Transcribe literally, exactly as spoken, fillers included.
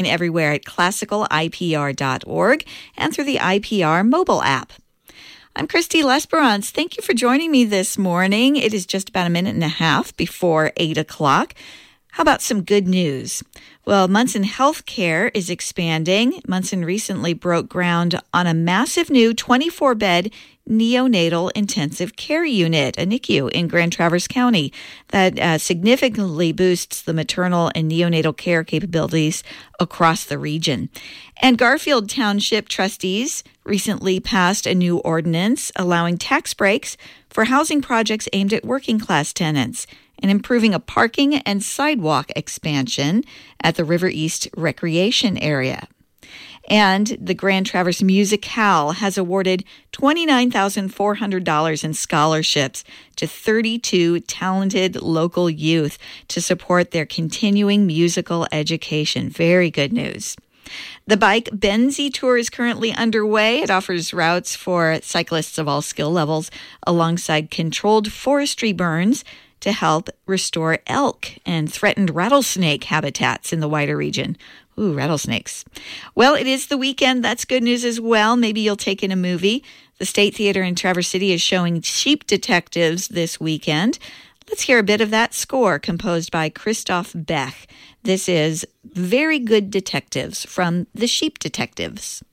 everywhere at classical I P R dot org and through the I P R mobile app. I'm Christy Lesperance. Thank you for joining me this morning. It is just about a minute and a half before eight o'clock. How about some good news? Well, Munson Healthcare is expanding. Munson recently broke ground on a massive new twenty-four bed neonatal intensive care unit, a N I C U, in Grand Traverse County that uh, significantly boosts the maternal and neonatal care capabilities across the region. And Garfield Township trustees recently passed a new ordinance allowing tax breaks for housing projects aimed at working class tenants and improving a parking and sidewalk expansion at the River East Recreation Area. And the Grand Traverse Musicale has awarded twenty-nine thousand four hundred dollars in scholarships to thirty-two talented local youth to support their continuing musical education. Very good news. The Bike Benzie Tour is currently underway. It offers routes for cyclists of all skill levels alongside controlled forestry burns to help restore elk and threatened rattlesnake habitats in the wider region. Ooh, rattlesnakes. Well, it is the weekend. That's good news as well. Maybe you'll take in a movie. The State Theater in Traverse City is showing Sheep Detectives this weekend. Let's hear a bit of that score composed by Christoph Beck. This is Very Good Detectives from The Sheep Detectives.